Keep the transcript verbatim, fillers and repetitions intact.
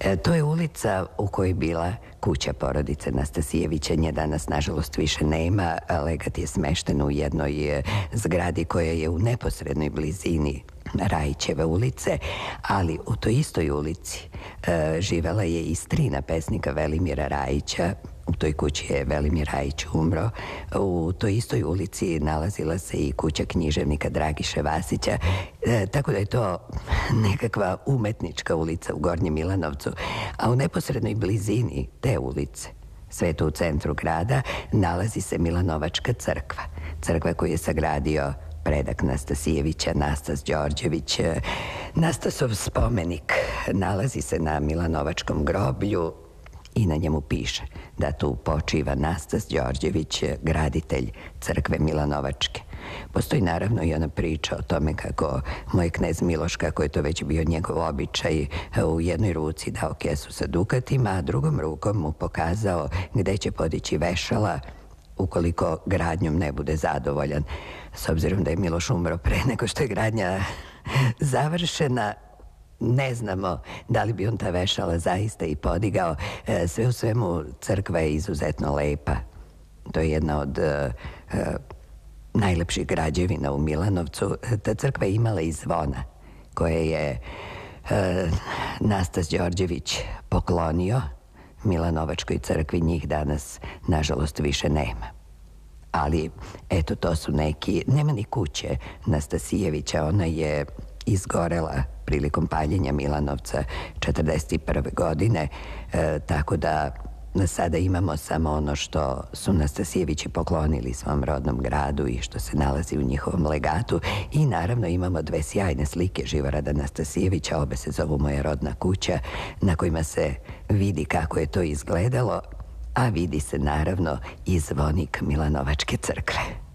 E, to je ulica u kojoj je bila kuća porodice Nastasijevića. Nje danas, nažalost, više nema. Legat je smešten u jednoj zgradi koja je u neposrednoj blizini Rajićeve ulice, ali u toj istoj ulici e, živela je i strina pesnika Velimira Rajića. U toj kući je Velimir Rajić umro. U toj istoj ulici nalazila se i kuća književnika Dragiše Vasića, e, tako da je to nekakva umetnička ulica u Gornjem Milanovcu, a u neposrednoj blizini te ulice, sve to u centru grada, nalazi se Milanovačka crkva. Crkva koju je sagradio predak Nastasijevića, Nastas Đorđević. Nastasov spomenik nalazi se na Milanovačkom groblju i na njemu piše da tu počiva Nastas Đorđević, graditelj crkve Milanovačke. Postoji naravno i ona priča o tome kako moj knez Miloš, kako je to već bio njegov običaj, u jednoj ruci dao kesu sa dukatima, a drugom rukom mu pokazao gde će podići vešala ukoliko gradnjom ne bude zadovoljan. S obzirom da je Miloš umro pre nego što je gradnja završena, ne znamo da li bi on ta vešala zaista i podigao. Sve u svemu, crkva je izuzetno lepa. To je jedna od uh, najlepših građevina u Milanovcu. Ta crkva je imala i zvona koje je uh, Nastas Đorđević poklonio Milanovačkoj crkvi. Njih danas, nažalost, više nema. Ali, eto, to su neki... Nema ni kuće Nastasijevića, ona je izgorela prilikom paljenja Milanovca četrdeset prve godine, e, tako da sada imamo samo ono što su Nastasijevići poklonili svom rodnom gradu i što se nalazi u njihovom legatu. I naravno imamo dve sjajne slike Živorada Nastasijevića, obe se zovu Moja rodna kuća, na kojima se vidi kako je to izgledalo, a vidi se naravno i zvonik Milanovačke crkve.